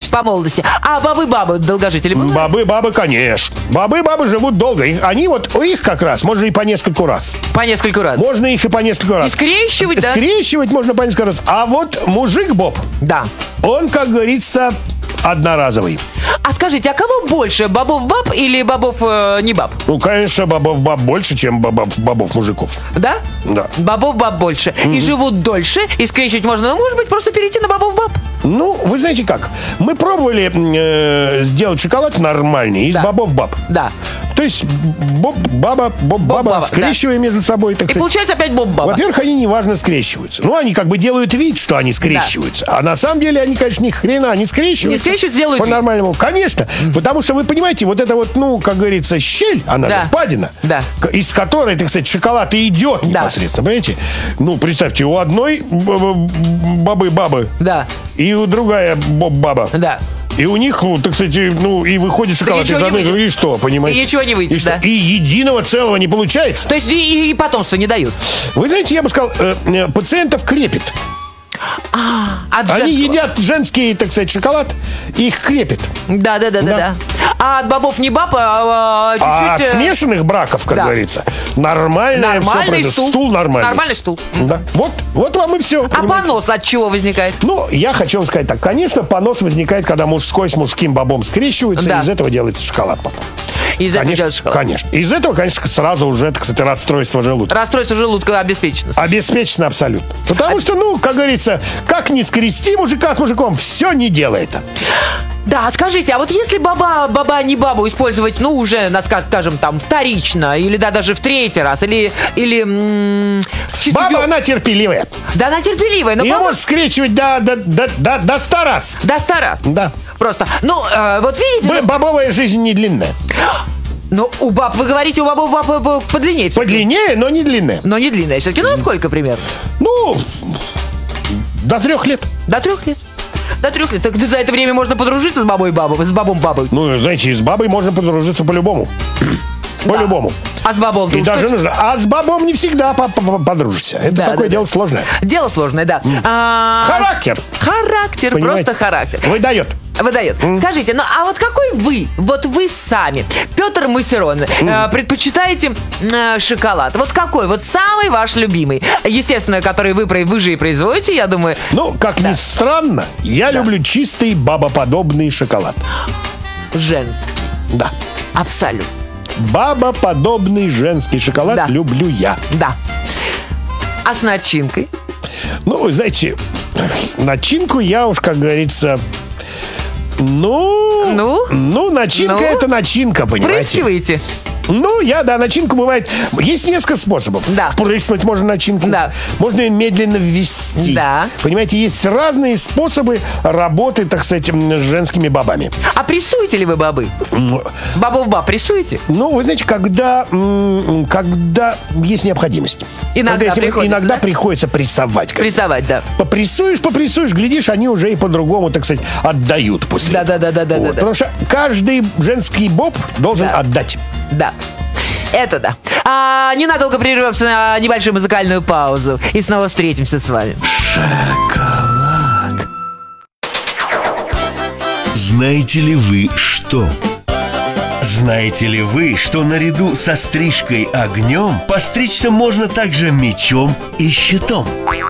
по молодости. А бабы долгожители бывают? Бабы, конечно. Бабы живут долго. У них как раз можно и по нескольку раз. По нескольку раз. Можно их и по нескольку раз. И скрещивать, да? Скрещивать можно по нескольку раз. А вот мужик Боб, Да. он, как говорится, одноразовый. А скажите, а кого больше, бабов-баб или бабов-не баб? Ну, конечно, бабов-баб больше, чем бабов-мужиков. Да? Да. Бабов-баб больше. И живут дольше, и скрещивать можно, но, может быть, просто перейти на бабов-баб. Ну, вы знаете как? Мы пробовали сделать шоколад нормальный из Да. бобов-баб. Да. То есть боб-баба Боб-баба, скрещивая между собой, так И сказать. получается опять боб-баба. Во-первых, они неважно скрещиваются. Ну, они как бы делают вид, что они скрещиваются. А на самом деле они, конечно, ни хрена не скрещиваются. Не скрещиваются, делают вид. По-нормальному. Конечно. Потому что, вы понимаете, вот это вот, ну, как говорится, щель, она Да. же впадина, Да. из которой, так сказать, шоколад и идет непосредственно. Понимаете? Ну, представьте, у одной бабы-бабы Да. и у другая боб-баба. Да. И у них, ну, так сказать, ну, и выходит шоколад из ничего не одной, выйдет. и что, понимаете? И ничего не выйдет, И что? да. И единого целого не получается. То есть и потомства не дают. Вы знаете, я бы сказал, пациентов крепит. От Они женского. едят женский, так сказать, шоколад, и их крепит. Да. А от бабов не баб, А от чуть-чуть... смешанных браков, как да. говорится, нормальное все Нормальный произойдет. стул. Стул нормальный. Нормальный стул. Да. Вот вам и все. А понос от чего возникает? Ну, я хочу вам сказать так. Конечно, понос возникает, когда мужской с мужским бобом скрещиваются, Да. и из этого делается шоколад потом. Из этого Конечно, делают шоколад. конечно. Из этого, конечно, сразу уже, так сказать, расстройство желудка. Расстройство желудка обеспечено. Обеспечено абсолютно. Потому что, ну, как говорится, как ни скрести мужика с мужиком, все не делает. Да, скажите, а вот если баба не бабу использовать, ну, уже, скажем, там, вторично, или даже в третий раз, или Баба, она терпеливая. Да, она терпеливая, но Ее баба... может скрещивать до 100 раз. До 100 раз. Да. Просто, вот видите... Бобовая жизнь не длинная. Ну, у баб, вы говорите, у баб подлиннее. Подлиннее, но не длинная. Но не длинная все-таки. Ну, сколько примерно? Ну, до 3 лет. До 3 лет. До 3 лет. Так за это время можно подружиться с бабой-бабой. Ну, знаете, с бабой можно подружиться по-любому. По-любому. А с бабом-то И уж даже точно. нужно. А с бабом не всегда подружишься. Это Да, такое да, дело да. сложное. Дело сложное, да. Характер. Характер, Понимаете? просто характер. Выдает. Выдает. Скажите, ну а вот какой вы сами, Петр Массерон, предпочитаете шоколад? Вот какой? Вот самый ваш любимый? Естественно, который вы же и производите, я думаю. Ну, как ни странно, я люблю чистый бабоподобный шоколад. Женский. Да. Абсолютно. Бабоподобный женский шоколад Да. люблю я. Да. А с начинкой? Ну, вы знаете, начинку я уж, как говорится... Ну, начинка это начинка, понимаете? Впрыскиваете? Ну, начинку бывает. Есть несколько способов. Да. Впрыснуть можно начинку. Да. Можно ее медленно ввести. Да. Понимаете, есть разные способы работы, так сказать, с женскими бабами. А прессуете ли вы бабы? Бабов-баб прессуете? Ну, вы знаете, когда есть необходимость. Иногда приходится, да? Приходится прессовать. Прессовать, да. Попрессуешь, глядишь, они уже и по-другому, так сказать, отдают после. Да. Потому что каждый женский боб должен отдать. Да. Это да. Ненадолго прервемся на небольшую музыкальную паузу. И снова встретимся с вами. Шоколад. Знаете ли вы что? Знаете ли вы, что наряду со стрижкой огнем постричься можно также мечом и щитом?